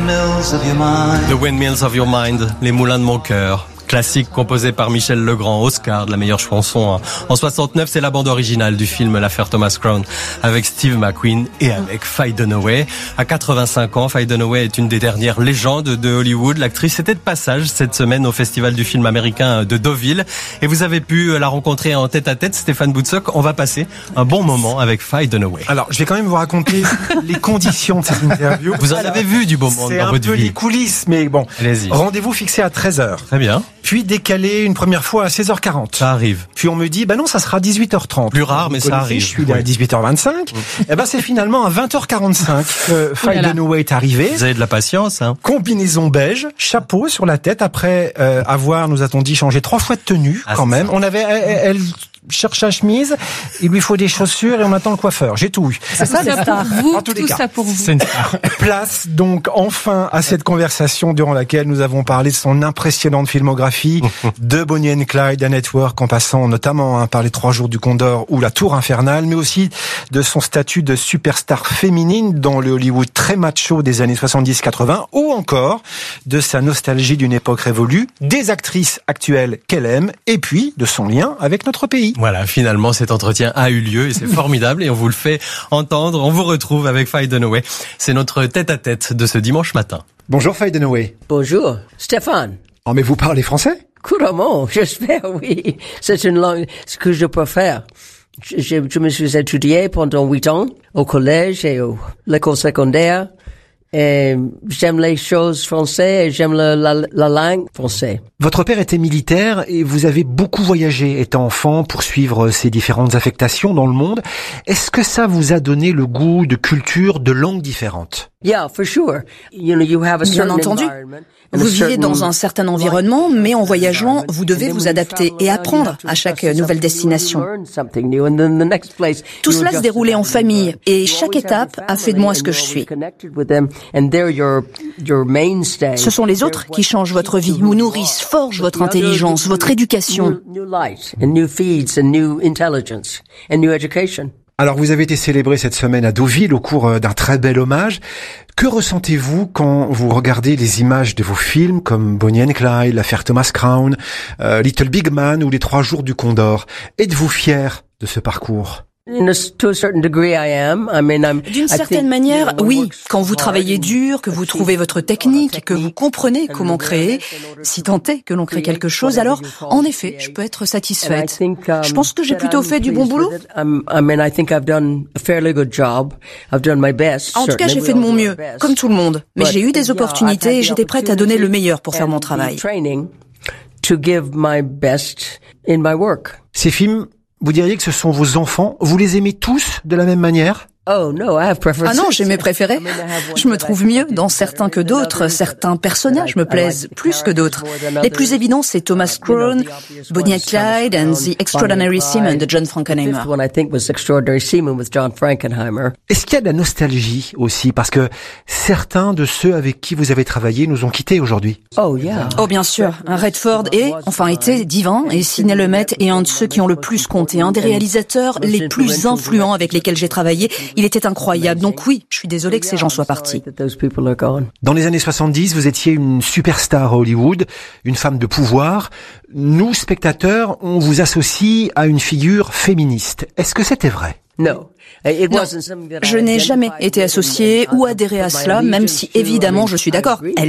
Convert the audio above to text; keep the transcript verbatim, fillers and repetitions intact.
The Windmills of Your Mind, les moulins de mon cœur. Classique composé par Michel Legrand, Oscar de la meilleure chanson en soixante-neuf, c'est la bande originale du film L'affaire Thomas Crown avec Steve McQueen et avec Faye Dunaway. À quatre-vingt-cinq ans, Faye Dunaway est une des dernières légendes de Hollywood. L'actrice était de passage cette semaine au festival du film américain de Deauville et vous avez pu la rencontrer en tête-à-tête. Stéphane Boutsock, on va passer un bon moment avec Faye Dunaway. Alors, je vais quand même vous raconter les conditions de cette interview. Vous en avez vu du beau monde dans votre vie. C'est un peu les coulisses, mais bon. Allez-y. Rendez-vous fixé à treize heures. Très bien. Puis décalé une première fois à seize heures quarante. Ça arrive. Puis on me dit, bah non, ça sera dix-huit heures trente. Plus rare, mais ça arrive. Je suis là à dix-huit heures vingt-cinq. Et ben c'est finalement à vingt heures quarante-cinq que Faye Dunaway est arrivée. Vous avez de la patience, hein. Combinaison beige, chapeau sur la tête, après euh, avoir, nous a-t-on dit, changé trois fois de tenue, ah, quand même. Ça. On avait, elle, elle cherche la chemise, il lui faut des chaussures et on attend le coiffeur. J'ai tout eu. C'est ça, les stars. Vous, en tous les tout cas. ça pour vous. C'est une star. Place donc enfin à cette conversation durant laquelle nous avons parlé de son impressionnante filmographie, de Bonnie and Clyde, à Network, en passant notamment hein, par les Trois Jours du Condor ou La Tour Infernale, mais aussi de son statut de superstar féminine dans le Hollywood très macho des années soixante-dix quatre-vingts, ou encore de sa nostalgie d'une époque révolue, des actrices actuelles qu'elle aime, et puis de son lien avec notre pays. Voilà, finalement, cet entretien a eu lieu et c'est formidable et on vous le fait entendre. On vous retrouve avec Faye Dunaway. C'est notre tête-à-tête de ce dimanche matin. Bonjour Faye Dunaway. Bonjour, Stéphane. Oh, mais vous parlez français? Couramment, j'espère, oui. C'est une langue, ce que je préfère. Je, je, je me suis étudié pendant huit ans au collège et à l'école secondaire. Et j'aime les choses françaises et j'aime la, la, la langue française. Votre père était militaire et vous avez beaucoup voyagé étant enfant pour suivre ses différentes affectations dans le monde. Est-ce que ça vous a donné le goût de cultures, de langues différentes? Yeah, for sure. You know, you have a Bien entendu. Vous vivez dans un certain environnement, mais en voyageant, vous devez vous adapter et apprendre à chaque nouvelle destination. Tout cela se déroulait en famille et chaque étape a fait de moi ce que je suis. Ce sont les autres qui changent votre vie, vous nourrissent, forgent votre intelligence, votre éducation. Alors vous avez été célébré cette semaine à Deauville au cours d'un très bel hommage. Que ressentez-vous quand vous regardez les images de vos films comme Bonnie and Clyde, L'affaire Thomas Crown, euh, Little Big Man ou Les Trois Jours du Condor? Êtes-vous fier de ce parcours? D'une certaine manière, oui. Quand vous travaillez dur, que vous trouvez votre technique, que vous comprenez comment créer, si tant est que l'on crée quelque chose, alors, en effet, je peux être satisfaite. Je pense que j'ai plutôt fait du bon boulot. En tout cas, j'ai fait de mon mieux, comme tout le monde. Mais j'ai eu des opportunités et j'étais prête à donner le meilleur pour faire mon travail. Ces films, vous diriez que ce sont vos enfants? Vous les aimez tous de la même manière? Oh no, I have preferences. Ah non, j'ai mes préférés. Je me trouve mieux dans certains que d'autres. Certains personnages me plaisent plus que d'autres. Les plus évidents, c'est Thomas Crown, Bonnie and Clyde and The Extraordinary Seaman de John Frankenheimer. Est-ce qu'il y a de la nostalgie aussi? Parce que certains de ceux avec qui vous avez travaillé nous ont quittés aujourd'hui. Oh yeah. Oh bien sûr. Redford est, enfin était, divin, et Sidney Lumet est un de ceux qui ont le plus compté, un des réalisateurs les plus influents avec lesquels j'ai travaillé. Il était incroyable. Donc oui, je suis désolée que ces gens soient partis. Dans les années soixante-dix, vous étiez une superstar à Hollywood, une femme de pouvoir. Nous, spectateurs, on vous associe à une figure féministe. Est-ce que c'était vrai? Non. Non, je n'ai jamais été associée ou adhéré à cela, même si évidemment je suis d'accord. Elle